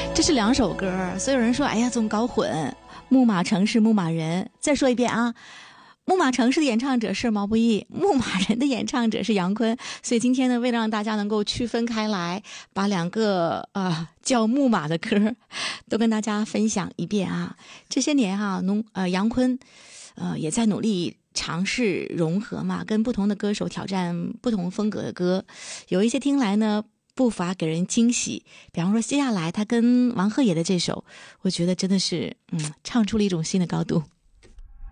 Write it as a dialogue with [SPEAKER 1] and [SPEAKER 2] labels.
[SPEAKER 1] 这是两首歌，所有人说哎呀总搞混，木马城市牧马人。再说一遍啊，木马城市的演唱者是毛不易，牧马人的演唱者是杨坤。所以今天呢，为了让大家能够区分开来，把两个叫木马的歌都跟大家分享一遍啊。这些年啊，杨坤也在努力尝试融合嘛，跟不同的歌手挑战不同风格的歌，有一些听来呢不乏给人惊喜。比方说接下来他跟王鹤野的这首，我觉得真的是唱出了一种新的高度。